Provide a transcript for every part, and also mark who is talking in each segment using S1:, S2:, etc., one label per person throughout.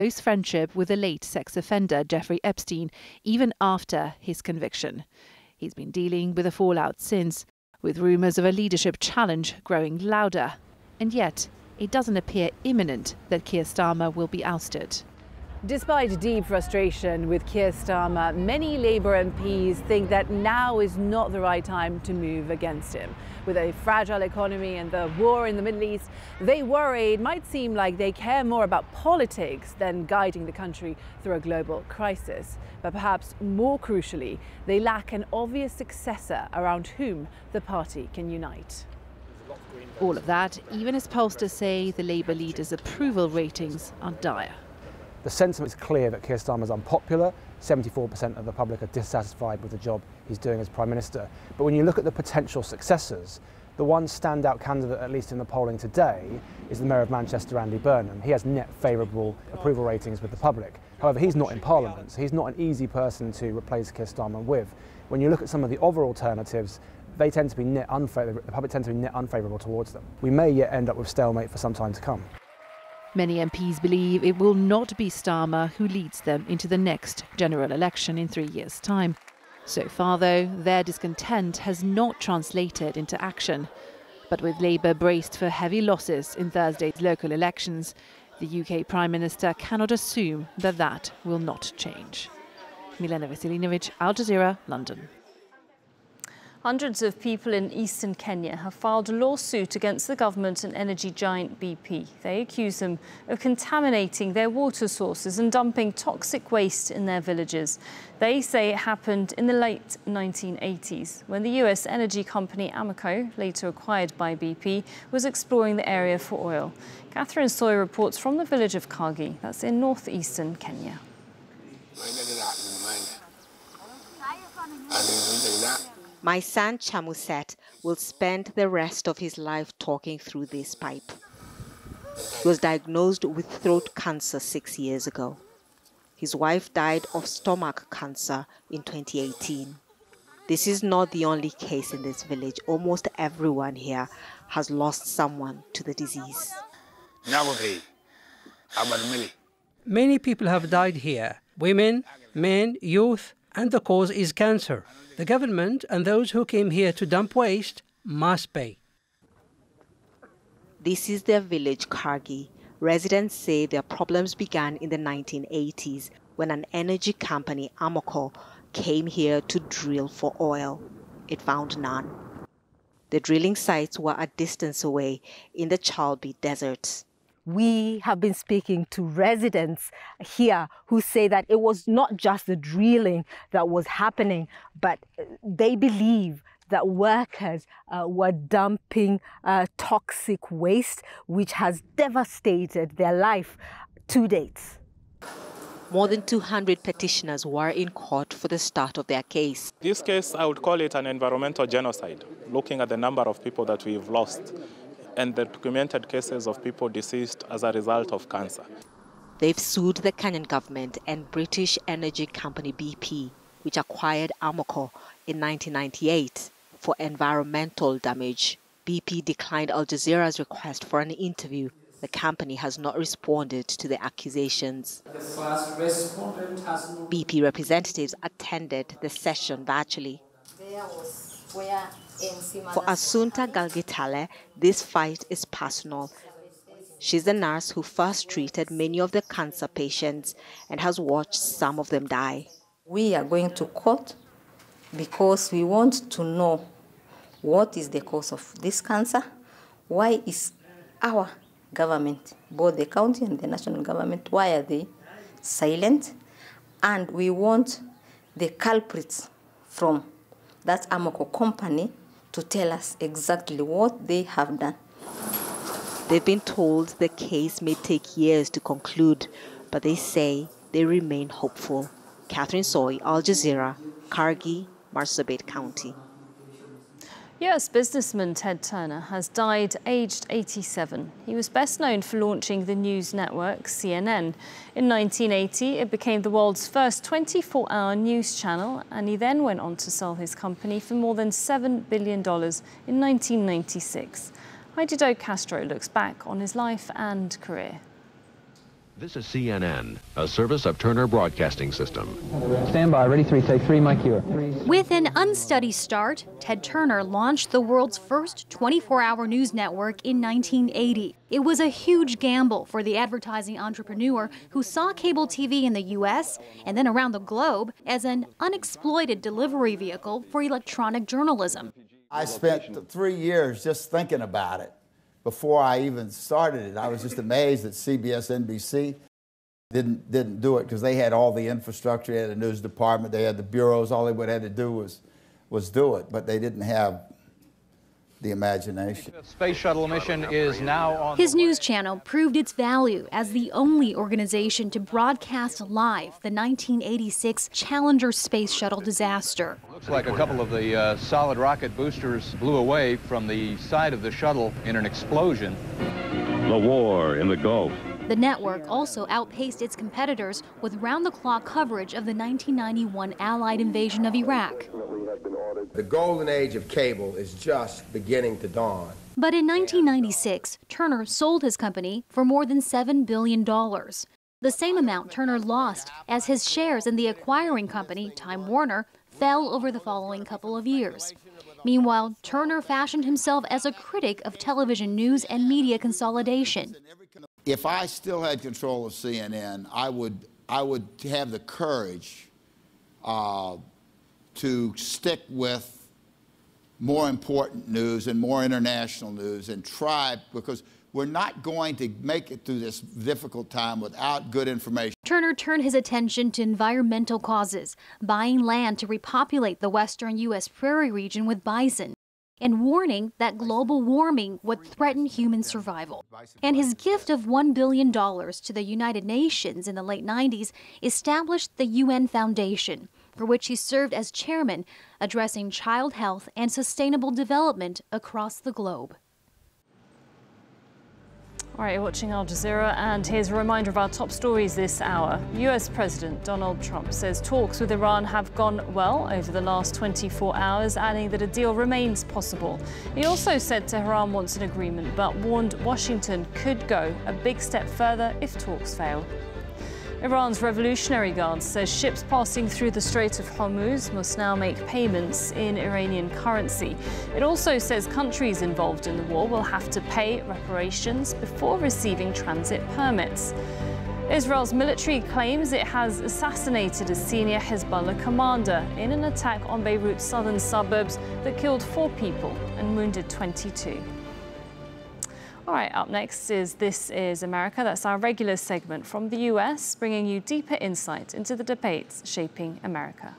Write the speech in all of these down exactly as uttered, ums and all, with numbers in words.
S1: close friendship with the late sex offender Jeffrey Epstein, even after his conviction. He's been dealing with the fallout since, with rumours of a leadership challenge growing louder. And yet, it doesn't appear imminent that Keir Starmer will be ousted. Despite deep frustration with Keir Starmer, many Labour M Ps think that now is not the right time to move against him. With a fragile economy and the war in the Middle East, they worry it might seem like they care more about politics than guiding the country through a global crisis. But perhaps more crucially, they lack an obvious successor around whom the party can unite. All of that, even as pollsters say the Labour leader's approval ratings are dire.
S2: The sentiment is clear that Keir Starmer is unpopular. seventy-four percent of the public are dissatisfied with the job he's doing as Prime Minister. But when you look at the potential successors, the one standout candidate, at least in the polling today, is the Mayor of Manchester, Andy Burnham. He has net favourable approval ratings with the public. However, he's not in Parliament, so he's not an easy person to replace Keir Starmer with. When you look at some of the other alternatives, they tend to be net unfavourable, the public tend to be net unfavourable towards them. We may yet end up with stalemate for some time to come.
S1: Many M Ps believe it will not be Starmer who leads them into the next general election in three years' time. So far, though, their discontent has not translated into action. But with Labour braced for heavy losses in Thursday's local elections, the U K Prime Minister cannot assume that that will not change. Milena Veselinovic, Al Jazeera, London.
S3: Hundreds of people in eastern Kenya have filed a lawsuit against the government and energy giant B P. They accuse them of contaminating their water sources and dumping toxic waste in their villages. They say it happened in the late nineteen eighties, when the U S energy company Amoco, later acquired by B P, was exploring the area for oil. Catherine Soy reports from the village of Kagi, that's in northeastern Kenya.
S4: My son Chamuset will spend the rest of his life talking through this pipe. He was diagnosed with throat cancer six years ago. His wife died of stomach cancer in twenty eighteen. This is not the only case in this village. Almost everyone here has lost someone to the disease.
S5: Many people have died here. Women, men, youth, and the cause is cancer. The government and those who came here to dump waste must pay.
S4: This is their village, Kargi. Residents say their problems began in the nineteen eighties when an energy company, Amoco, came here to drill for oil. It found none. The drilling sites were a distance away in the Chalbi Desert.
S6: We have been speaking to residents here who say that it was not just the drilling that was happening, but they believe that workers uh, were dumping uh, toxic waste, which has devastated their life to date.
S4: More than two hundred petitioners were in court for the start of their case.
S7: This case, I would call it an environmental genocide, looking at the number of people that we've lost and the documented cases of people deceased as a result of cancer.
S4: They've sued the Kenyan government and British energy company B P, which acquired Amoco in nineteen ninety-eight, for environmental damage. B P declined Al Jazeera's request for an interview. The company has not responded to the accusations.
S8: The first respondent has no...
S4: B P representatives attended the session virtually.
S8: There was where
S4: For Asunta Galgitale, this fight is personal. She's the nurse who first treated many of the cancer patients and has watched some of them die.
S9: We are going to court because we want to know what is the cause of this cancer, why is our government, both the county and the national government, why are they silent? And we want the culprits from that Amoco company to tell us exactly what they have done.
S4: They've been told the case may take years to conclude, but they say they remain hopeful. Catherine Soy, Al Jazeera, Kargi, Marsabit County.
S3: U S businessman Ted Turner has died aged eighty-seven. He was best known for launching the news network C N N. In nineteen eighty, it became the world's first twenty-four hour news channel, and he then went on to sell his company for more than seven billion dollars in nineteen ninety-six. Heidi Doe Castro looks back on his life and career.
S10: This is C N N, a service of Turner Broadcasting System.
S11: Stand by, ready, three, take three, Mike here.
S12: With an unsteady start, Ted Turner launched the world's first twenty-four hour news network in nineteen eighty. It was a huge gamble for the advertising entrepreneur who saw cable T V in the U S and then around the globe as an unexploited delivery vehicle for electronic journalism.
S13: I spent three years just thinking about it. Before I even started it, I was just amazed that C B S N B C didn't didn't do it, because they had all the infrastructure, they had a news department, they had the bureaus. All they would have to do was was do it, but they didn't have the imagination.
S11: The space shuttle mission is now on.
S12: His news channel proved its value as the only organization to broadcast live the nineteen eighty-six Challenger space shuttle disaster.
S11: Looks like a couple of the uh, solid rocket boosters blew away from the side of the shuttle in an explosion.
S14: The war in the Gulf.
S12: The network also outpaced its competitors with round-the-clock coverage of the nineteen ninety-one Allied invasion of Iraq.
S15: The golden age of cable is just beginning to dawn.
S12: But in nineteen ninety-six, Turner sold his company for more than seven billion dollars. The same amount Turner lost as his shares in the acquiring company, Time Warner, fell over the following couple of years. Meanwhile, Turner fashioned himself as a critic of television news and media consolidation.
S13: If I still had control of C N N, I would, I would have the courage uh, to stick with more important news and more international news and try, because we're not going to make it through this difficult time without good information.
S12: Turner turned his attention to environmental causes, buying land to repopulate the western U S prairie region with bison, and warning that global warming would threaten human survival. And his gift of one billion dollars to the United Nations in the late nineties established the U N Foundation, for which he served as chairman, addressing child health and sustainable development across the globe.
S3: All right, you're watching Al Jazeera, and here's a reminder of our top stories this hour. U S President Donald Trump says talks with Iran have gone well over the last twenty-four hours, adding that a deal remains possible. He also said Tehran wants an agreement, but warned Washington could go a big step further if talks fail. Iran's Revolutionary Guard says ships passing through the Strait of Hormuz must now make payments in Iranian currency. It also says countries involved in the war will have to pay reparations before receiving transit permits. Israel's military claims it has assassinated a senior Hezbollah commander in an attack on Beirut's southern suburbs that killed four people and wounded twenty-two. All right, up next is This is America. That's our regular segment from the U S, bringing you deeper insight into the debates shaping America.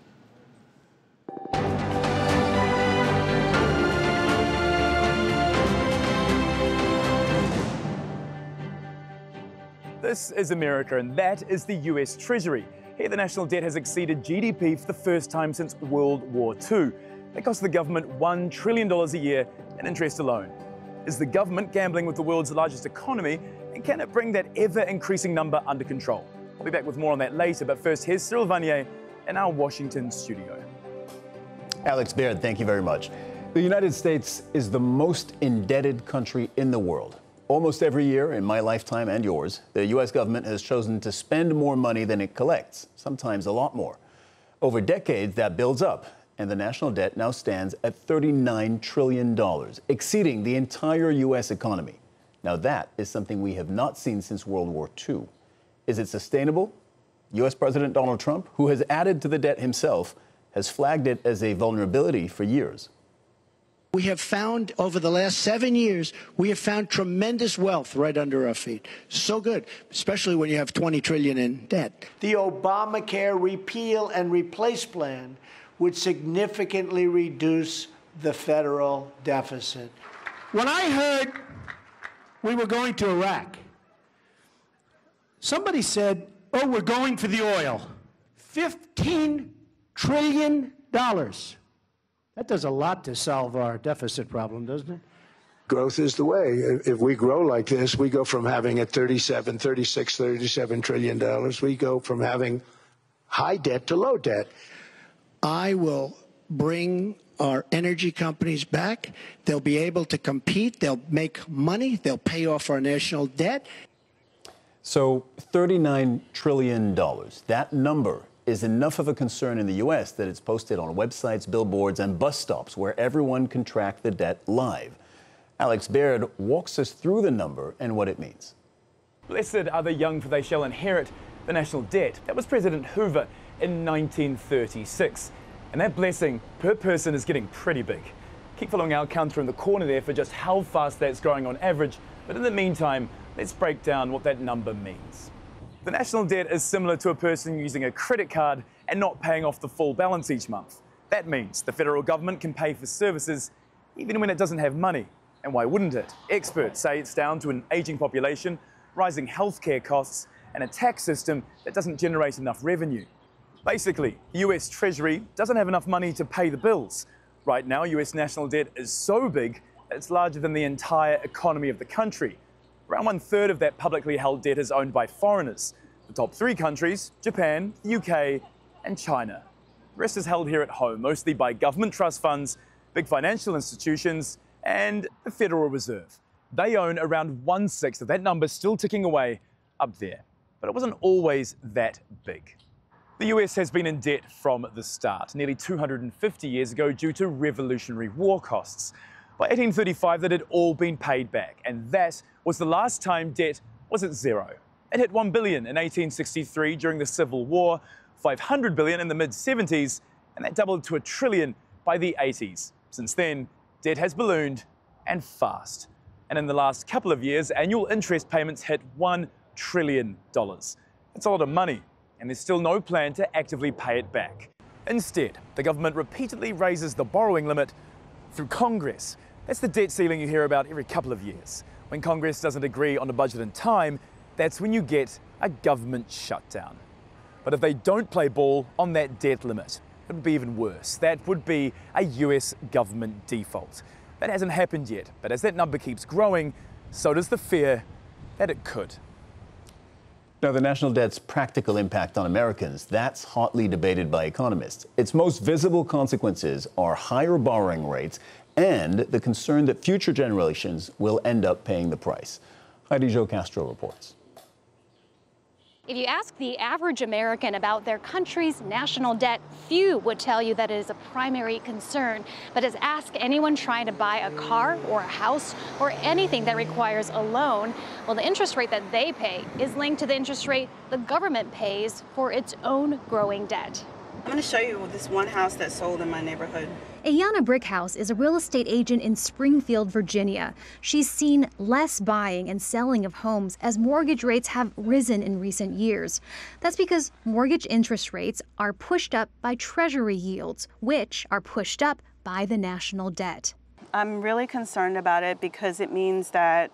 S16: This is America, and that is the U S Treasury. Here, the national debt has exceeded G D P for the first time since World War Two. That costs the government one trillion dollars a year in interest alone. Is the government gambling with the world's largest economy, and can it bring that ever-increasing number under control? I'll be back with more on that later, but first, here's Cyril Vanier in our Washington studio.
S17: Alex Baird, thank you very much. The United States is the most indebted country in the world. Almost every year in my lifetime and yours, the U S government has chosen to spend more money than it collects, sometimes a lot more. Over decades, that builds up, and the national debt now stands at thirty-nine trillion dollars, exceeding the entire U S economy. Now that is something we have not seen since World War Two. Is it sustainable? U S President Donald Trump, who has added to the debt himself, has flagged it as a vulnerability for years.
S18: We have found, over the last seven years, we have found tremendous wealth right under our feet. So good, especially when you have twenty trillion dollars in debt.
S19: The Obamacare repeal and replace plan would significantly reduce the federal deficit.
S18: When I heard we were going to Iraq, somebody said, oh, we're going for the oil. fifteen trillion dollars. That does a lot to solve our deficit problem, doesn't it?
S19: Growth is the way. If we grow like this, we go from having a thirty-seven, thirty-six, thirty-seven trillion dollars. We go from having high debt to low debt. I will bring our energy companies back. They'll be able to compete. They'll make money. They'll pay off our national debt.
S17: So thirty-nine trillion dollars, that number is enough of a concern in the U S that it's posted on websites, billboards, and bus stops where everyone can track the debt live. Alex Baird walks us through the number and what it means.
S16: Blessed are the young, for they shall inherit the national debt. That was President Hoover in nineteen thirty-six. And that blessing per person is getting pretty big. Keep following our counter in the corner there for just how fast that's growing on average. But in the meantime, let's break down what that number means. The national debt is similar to a person using a credit card and not paying off the full balance each month. That means the federal government can pay for services even when it doesn't have money. And why wouldn't it? Experts say it's down to an aging population, rising healthcare costs, and a tax system that doesn't generate enough revenue. Basically, the U S Treasury doesn't have enough money to pay the bills. Right now, U S national debt is so big that it's larger than the entire economy of the country. Around one third of that publicly held debt is owned by foreigners. The top three countries, Japan, the U K, and China. The rest is held here at home, mostly by government trust funds, big financial institutions, and the Federal Reserve. They own around one-sixth of that number, still ticking away up there. But it wasn't always that big. The U S has been in debt from the start, nearly two hundred fifty years ago due to Revolutionary War costs. By eighteen thirty-five, that had all been paid back, and that was the last time debt was at zero. It hit one billion dollars in eighteen sixty-three during the Civil War, five hundred billion dollars in the mid seventies, and that doubled to a trillion by the eighties. Since then, debt has ballooned, and fast. And in the last couple of years, annual interest payments hit one trillion dollars. That's a lot of money, and there's still no plan to actively pay it back. Instead, the government repeatedly raises the borrowing limit through Congress. That's the debt ceiling you hear about every couple of years. When Congress doesn't agree on a budget in time, that's when you get a government shutdown. But if they don't play ball on that debt limit, it would be even worse. That would be a U S government default. That hasn't happened yet, but as that number keeps growing, so does the fear that it could.
S17: Now, the national debt's practical impact on Americans, that's hotly debated by economists. Its most visible consequences are higher borrowing rates and the concern that future generations will end up paying the price. Heidi Jo Castro reports.
S20: If you ask the average American about their country's national debt, few would tell you that it is a primary concern. But as ask anyone trying to buy a car or a house or anything that requires a loan, well, the interest rate that they pay is linked to the interest rate the government pays for its own growing debt.
S21: I'm going to show you this one house that sold in my neighborhood.
S12: Ayana Brickhouse is a real estate agent in Springfield, Virginia. She's seen less buying and selling of homes as mortgage rates have risen in recent years. That's because mortgage interest rates are pushed up by Treasury yields, which are pushed up by the national debt.
S21: I'm really concerned about it because it means that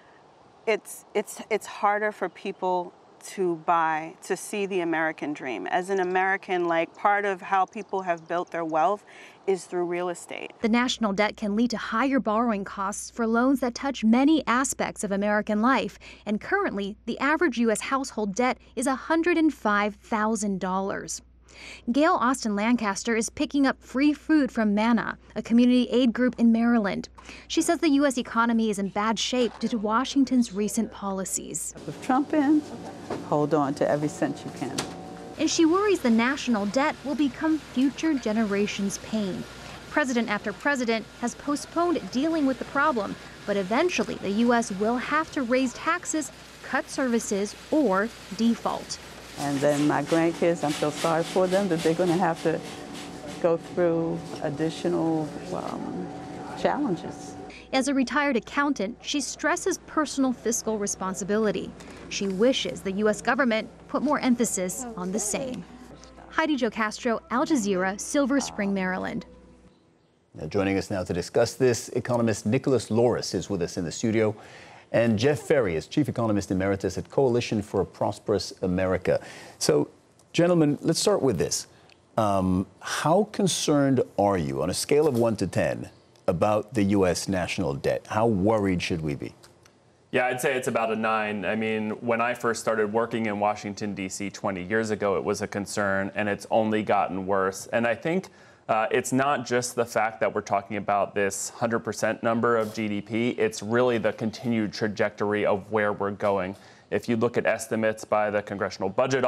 S21: it's, it's, it's harder for people to buy, to see the American dream. As an American, like, part of how people have built their wealth is through real estate.
S12: The national debt can lead to higher borrowing costs for loans that touch many aspects of American life. And currently, the average U S household debt is one hundred five thousand dollars. Gail Austin Lancaster is picking up free food from Manna, a community aid group in Maryland. She says the U S economy is in bad shape due to Washington's recent policies.
S22: With Trump in, hold on to every cent you can.
S12: And she worries the national debt will become future generations' pain. President after president has postponed dealing with the problem, but eventually the U S will have to raise taxes, cut services, or default.
S22: And then my grandkids, I'm so sorry for them that they're going to have to go through additional um, challenges.
S12: As a retired accountant, she stresses personal fiscal responsibility. She wishes the U S government put more emphasis on the same. Heidi Jo Castro, Al Jazeera, Silver Spring, Maryland.
S17: Now, joining us now to discuss this, economist Nicholas Loris is with us in the studio. And Jeff Ferry is Chief Economist Emeritus at Coalition for a Prosperous America. So, gentlemen, let's start with this. Um, how concerned are you, on a scale of one to ten, about the U S national debt? How worried should we be?
S23: Yeah, I'd say it's about a nine. I mean, when I first started working in Washington, D C twenty years ago, it was a concern, and it's only gotten worse. And I think Uh, it's not just the fact that we're talking about this one hundred percent number of G D P. It's really the continued trajectory of where we're going. If you look at estimates by the Congressional Budget